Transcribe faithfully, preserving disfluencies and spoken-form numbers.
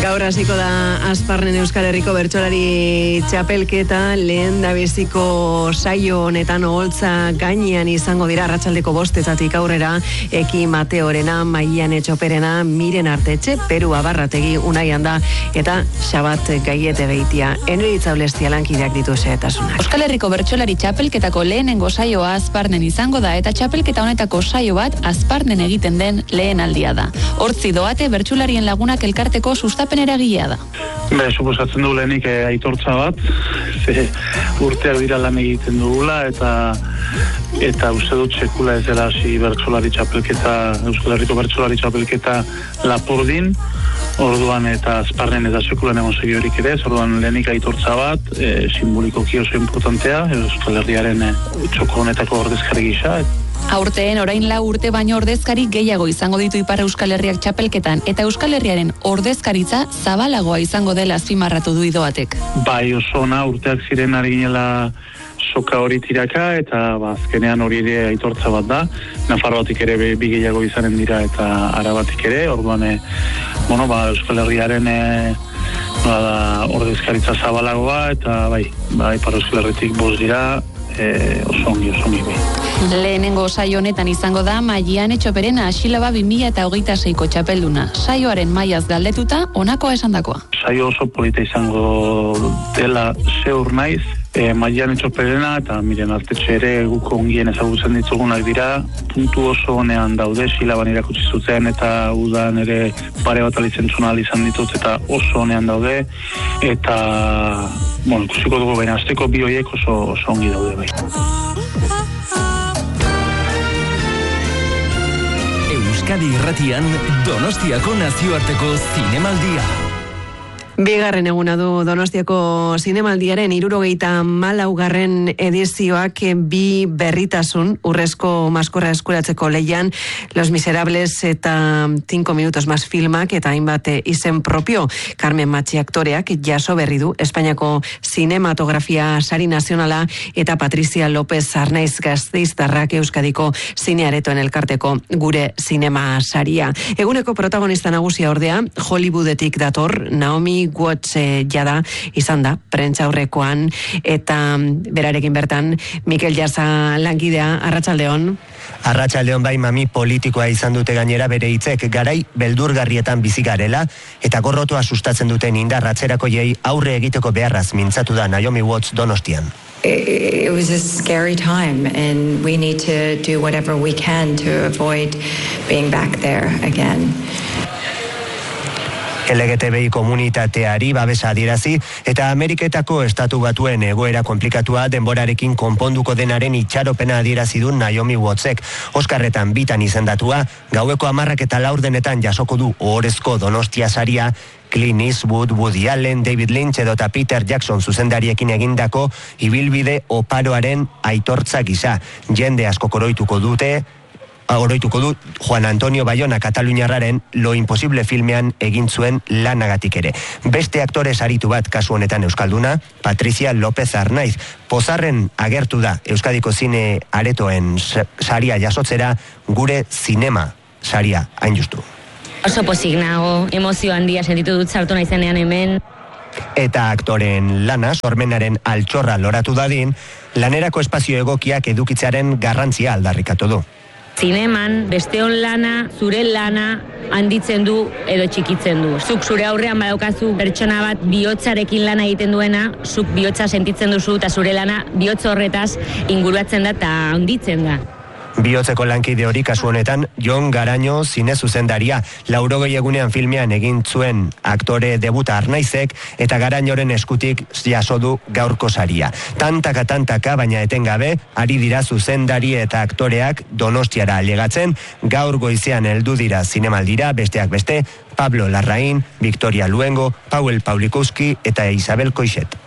Gaur hasiko da Asparnen Euskal Herriko bertsolari txapelketa, lehen dabeziko saio honetan oholtza gainean izango dira arratsaldeko bostetatik aurrera Eki Mateorena, Maian Etxoperena, Miren Artetxe, Peru Abarrategi, Unai Anda eta Xabat Gaiete Beitia. Enri Itzaulestia lankideak ditu xehetasunak. Euskal Herriko bertsolari txapelketako lehenengo saioa Asparnen izango da eta txapelketa honetako saio bat Asparnen egiten den lehen aldia da. Hortzi doate bertsolarien lagunak elkarteko sustapen eragilea da. Be, suposatzen du lehenik eh, aitortza bat, ze urteak dira lan egiten dugula, eta eta uste dut sekula ez dela hasi bertsolari txapelketa, Euskal Herriko bertsolari txapelketa Lapurdin, orduan eta Asparnen eta sekulan egon segiorik ere, orduan lehenik aitortza bat, e, simbolikoki oso importantea, Euskal Herriaren e, txoko honetako ordezkari gisa. Aurteen orain lau urte baino ordezkari gehiago izango ditu Ipar Euskal Herriak txapelketan eta Euskal Herriaren ordezkaritza zabalagoa izango dela azpimarratu du Idoatek. Bai, oso ona urteak ziren ari ginela soka hori tiraka eta ba, azkenean hori ere aitortza bat da. Nafarroatik ere bi gehiago izanen dira eta Arabatik ere, orduan e, bueno, ba, Euskal Herriaren e, ba, ordezkaritza zabalagoa eta bai, bai, Ipar Euskal Herritik bost dira, e, oso ongi, oso ongi bai. Lehenengo saio honetan izango da Maian Etxoperena Xilaba bi mila hogeita seiko txapelduna. Saioaren mailaz galdetuta honakoa esandakoa. Saio oso polita izango dela zeur naiz, e, Maian Etxoperena eta Miren Artetxe ere guko ongien ezagutzen ditugunak dira, puntu oso honean daude, Xilaban irakutsi zuten eta udan ere pare bat alizentzuna izan ditut eta oso honean daude, eta bueno, ikusiko dugu baina azteko bi horiek oso, oso ongi daude bai. Euskadi Irratian Donostiako nazioarteko zinemaldia. Bigarren eguna du Donostiako zinemaldiaren hirurogeita hamalaugarren edizioak bi berritasun urrezko maskorra eskuratzeko lehian Los Miserables eta cinco minutos más filmak eta hainbat izen propio. Carmen Machi aktoreak jaso berri du Espainiako Zinematografia Sari Nazionala eta Patricia López Arnaiz Gasteiztarrak Euskadiko Zinearetoen elkarteko gure zinema saria. Eguneko protagonista nagusia ordea Hollywoodetik dator Naomi Watts jada izan da prentsaurrekoan eta berarekin bertan Mikel Jasa lankidea. Arratsaldeon. Arratsaldeon bai, mami politikoa izan dute gainera bere hitzek garai beldurgarrietan bizi garela eta gorrotoa sustatzen duten indar atzerakoiei aurre egiteko beharraz mintzatu da Naomi Watts Donostian. It was a scary time and we need to do whatever we can to avoid being back there again. L G T B I komunitateari babesa adierazi eta Ameriketako estatu batuen egoera komplikatua denborarekin konponduko denaren itxaropena adierazi du Naomi Wattsek. Oskarretan bitan izendatua, gaueko hamarrak eta laurdenetan jasoko du ohorezko Donostia saria, Clint Eastwood, Woody Allen, David Lynch edota Peter Jackson zuzendariekin egindako ibilbide oparoaren aitortza gisa. Jende asko koroituko dute, oroituko du Juan Antonio Bayona Kataluniarraren Lo Imposible filmean egin zuen lanagatik ere. Beste aktore saritu bat kasu honetan euskalduna, Patricia López Arnaiz. Pozarren agertu da Euskadiko zine aretoen saria jasotzera gure zinema saria hain justu. Oso pozik nago, emozio handia sentitu dut sartu naizenean hemen. Eta aktoren lana, sormenaren altxorra loratu dadin, lanerako espazio egokiak edukitzearen garrantzia aldarrikatu du. Zineman, besteon lana, zure lana handitzen du edo txikitzen du. Zuk zure aurrean badaukazu pertsona bat bihotzarekin lana egiten duena, zuk bihotza sentitzen duzu eta zure lana bihotz horretaz inguratzen da eta handitzen da. Bihotzeko lankide hori kasu honetan Jon Garaño zine zuzendaria, laurogei egunean filmean egin zuen aktore debuta Arnaizek eta Garañoren eskutik jaso du gaurko saria. Tantaka tantaka baina etengabe ari dira zuzendari eta aktoreak Donostiara ailegatzen, gaur goizean heldu dira zinemaldira besteak beste Pablo Larraín, Victoria Luengo, Pauel Paulikowski eta Isabel Coixet.